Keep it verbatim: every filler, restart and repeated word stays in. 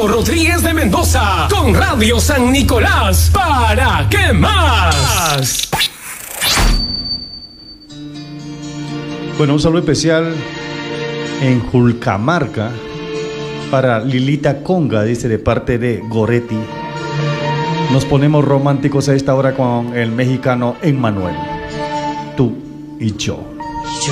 Eduardo Rodríguez de Mendoza con Radio San Nicolás. ¿Para qué más? Bueno, un saludo especial en Julcamarca para Lilita Conga, dice, de parte de Goretti. Nos ponemos románticos a esta hora con el mexicano Emmanuel. Tú y yo.